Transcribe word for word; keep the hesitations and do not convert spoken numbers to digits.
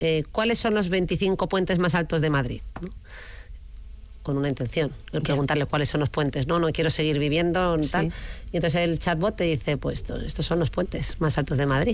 eh, ¿cuáles son los veinticinco puentes más altos de Madrid? ¿No? Con una intención, el preguntarle cuáles son los puentes. No, no quiero seguir viviendo, tal. Sí. Y entonces el chatbot te dice, pues estos son los puentes más altos de Madrid.